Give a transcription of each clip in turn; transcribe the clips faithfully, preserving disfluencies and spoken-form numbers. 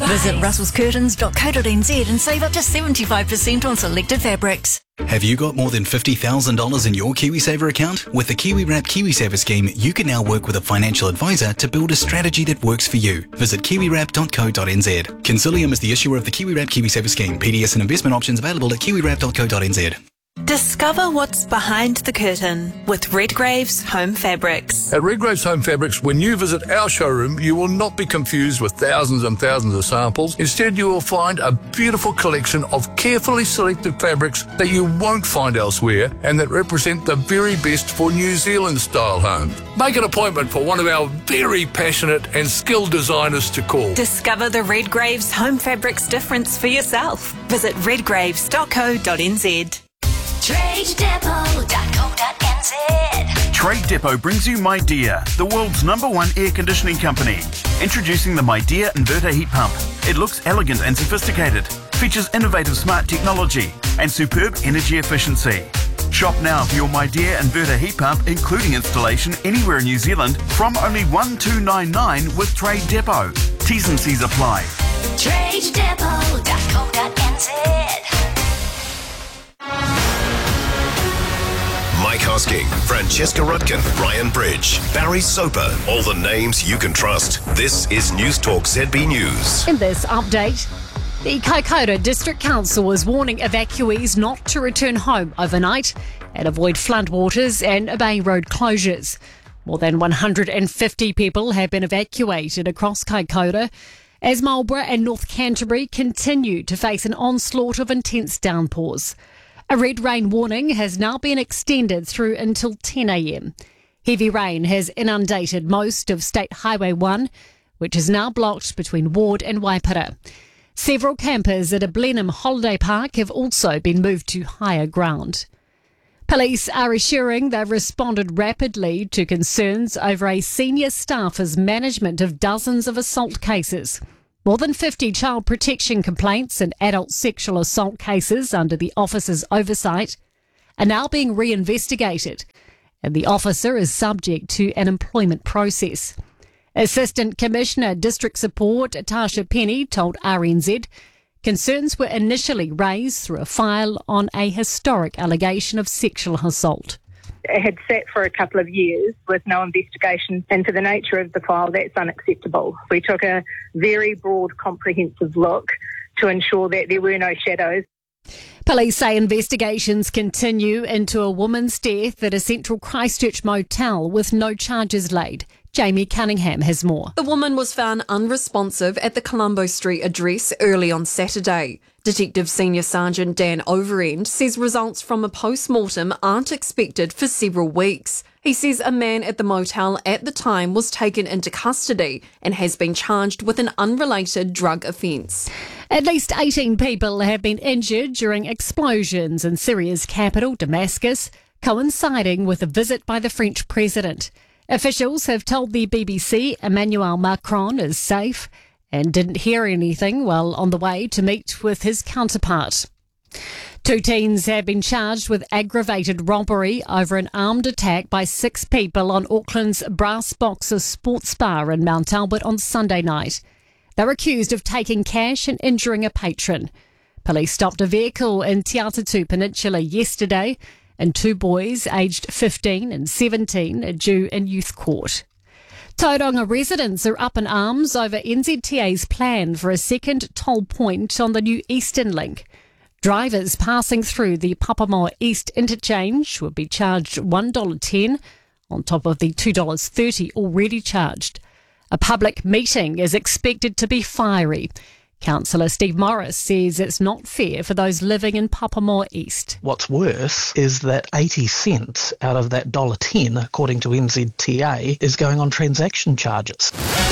Visit russells curtains dot co dot n z and save up to seventy-five percent on selected fabrics. Have you got more than fifty thousand dollars in your KiwiSaver account? With the KiwiWrap KiwiSaver scheme, you can now work with a financial advisor to build a strategy that works for you. Visit kiwi wrap dot co dot n z. Consilium is the issuer of the KiwiWrap KiwiSaver scheme. P D S and investment options available at kiwi wrap dot co dot n z. Discover what's behind the curtain with Redgrave's Home Fabrics. At Redgrave's Home Fabrics, when you visit our showroom, you will not be confused with thousands and thousands of samples. Instead, you will find a beautiful collection of carefully selected fabrics that you won't find elsewhere and that represent the very best for New Zealand-style homes. Make an appointment for one of our very passionate and skilled designers to call. Discover the Redgrave's Home Fabrics difference for yourself. Visit redgraves dot co dot n z. trade depot dot co dot n z. Trade Depot brings you MyDear, the world's number one air conditioning company. Introducing the MyDear inverter heat pump. It looks elegant and sophisticated, features innovative smart technology and superb energy efficiency. Shop now for your MyDear inverter heat pump, including installation anywhere in New Zealand, from only one thousand two hundred ninety-nine with Trade Depot. T's and C's apply. trade depot dot co dot n z. Mike Hosking, Francesca Rutkin, Ryan Bridge, Barry Soper, all the names you can trust. This is News Talk Z B News. In this update, the Kaikoura District Council is warning evacuees not to return home overnight and avoid floodwaters and obey road closures. More than one hundred fifty people have been evacuated across Kaikoura as Marlborough and North Canterbury continue to face an onslaught of intense downpours. A red rain warning has now been extended through until ten a m. Heavy rain has inundated most of State Highway one, which is now blocked between Ward and Waipara. Several campers at a Blenheim holiday park have also been moved to higher ground. Police are assuring they've responded rapidly to concerns over a senior staffer's management of dozens of assault cases. More than fifty child protection complaints and adult sexual assault cases under the officer's oversight are now being reinvestigated, and the officer is subject to an employment process. Assistant Commissioner District Support Tasha Penny told R N Z concerns were initially raised through a file on a historic allegation of sexual assault. It had sat for a couple of years with no investigation into the nature of the file. That's unacceptable. We took a very broad, comprehensive look to ensure that there were no shadows. Police say investigations continue into a woman's death at a Central Christchurch motel with no charges laid. Jamie Cunningham has more. The woman was found unresponsive at the Colombo Street address early on Saturday. Detective Senior Sergeant Dan Overend says results from a post-mortem aren't expected for several weeks. He says a man at the motel at the time was taken into custody and has been charged with an unrelated drug offence. At least eighteen people have been injured during explosions in Syria's capital, Damascus, coinciding with a visit by the French president. Officials have told the B B C Emmanuel Macron is safe and didn't hear anything while on the way to meet with his counterpart. Two teens have been charged with aggravated robbery over an armed attack by six people on Auckland's Brass Boxer Sports Bar in Mount Albert on Sunday night. They're accused of taking cash and injuring a patron. Police stopped a vehicle in Te Atatu Peninsula yesterday, and two boys aged fifteen and seventeen are due in youth court. Tauranga residents are up in arms over N Z T A's plan for a second toll point on the new Eastern Link. Drivers passing through the Papamoa East interchange will be charged one dollar ten on top of the two dollars thirty already charged. A public meeting is expected to be fiery. Councillor Steve Morris says it's not fair for those living in Papamoa East. What's worse is that eighty cents out of that one dollar ten, according to N Z T A, is going on transaction charges.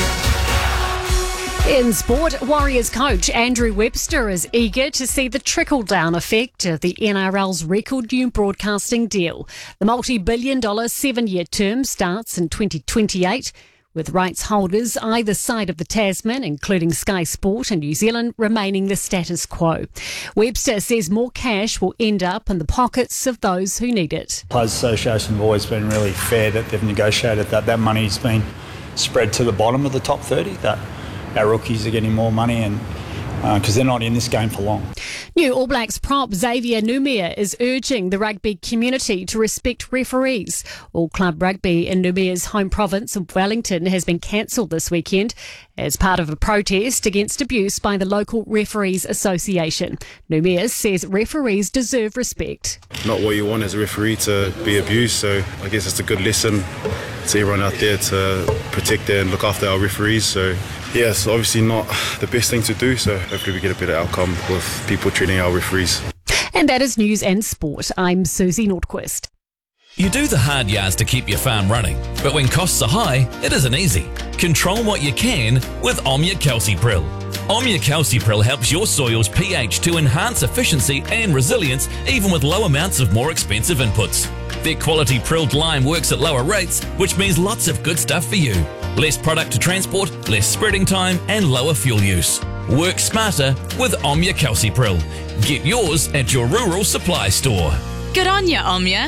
In sport, Warriors coach Andrew Webster is eager to see the trickle-down effect of the N R L's record new broadcasting deal. The multi-billion dollar seven-year term starts in twenty twenty-eight, with rights holders either side of the Tasman, including Sky Sport and New Zealand, remaining the status quo. Webster says more cash will end up in the pockets of those who need it. Players Association have always been really fair that they've negotiated that that money's been spread to the bottom of the top thirty, that our rookies are getting more money, and because uh, they're not in this game for long. New All Blacks prop Xavier Numia is urging the rugby community to respect referees. All club rugby in Numia's home province of Wellington has been cancelled this weekend as part of a protest against abuse by the local Referees Association. Numia says referees deserve respect. Not what you want as a referee to be abused, so I guess it's a good lesson to everyone out there to protect and look after our referees. So yeah, it's obviously not the best thing to do, so hopefully we get a better outcome with people treating our referees. And that is news and sport. I'm Susie Nordquist. You do the hard yards to keep your farm running, but when costs are high, it isn't easy. Control what you can with Omnia Calcipril. Omnia Calcipril helps your soil's pH to enhance efficiency and resilience even with low amounts of more expensive inputs. Their quality prilled lime works at lower rates, which means lots of good stuff for you. Less product to transport, less spreading time, and lower fuel use. Work smarter with Omnia Calcipril. Get yours at your rural supply store. Good on ya, Omnia.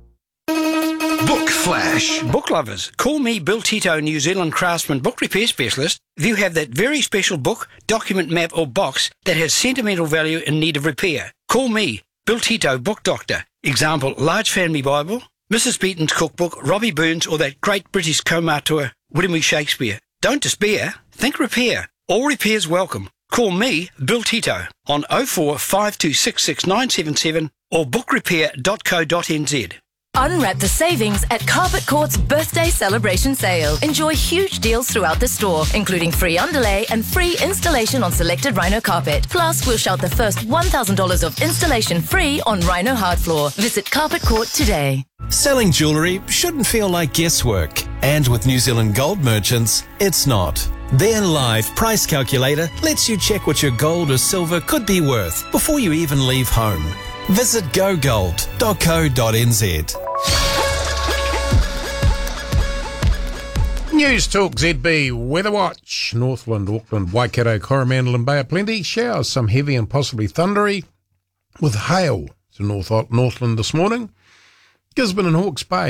Book Flash. Book lovers, call me Bill Tito, New Zealand craftsman book repair specialist. If you have that very special book, document, map or box that has sentimental value in need of repair, call me, Bill Tito, book doctor. Example, Large Family Bible, Missus Beaton's cookbook, Robbie Burns or that great British co-auteur, William E. Shakespeare. Don't despair, think repair. All repairs welcome. Call me, Bill Tito, on oh four five two six six nine seven seven or book repair dot co dot n z. Unwrap the savings at Carpet Court's birthday celebration sale. Enjoy huge deals throughout the store, including free underlay and free installation on selected Rhino carpet. Plus, we'll shout the first one thousand dollars of installation free on Rhino hard floor. Visit Carpet Court today. Selling jewellery shouldn't feel like guesswork. And with New Zealand Gold Merchants, it's not. Their live price calculator lets you check what your gold or silver could be worth before you even leave home. Visit go gold dot co dot n z. News Talk Z B Weather Watch. Northland, Auckland, Waikato, Coromandel and Bay of Plenty. Showers, some heavy and possibly thundery with hail to North Northland this morning. Gisborne and Hawke's Bay.